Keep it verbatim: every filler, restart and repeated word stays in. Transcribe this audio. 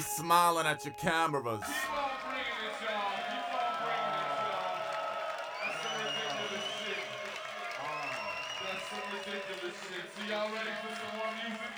smiling at your cameras. Keep on bringing it, y'all. Keep on bringing it, y'all. That's some ridiculous shit. That's some ridiculous shit. So y'all ready for some more music?